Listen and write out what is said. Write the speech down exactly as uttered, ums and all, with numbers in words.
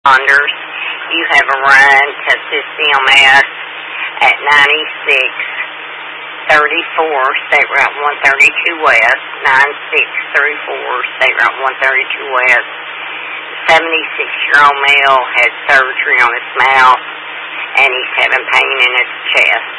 responders. You have a run to C M S at ninety-six thirty-four, State Route one thirty-two West, ninety-six thirty-four, State Route one thirty-two West. seventy-six-year-old male had surgery on his mouth, and he's having pain in his chest.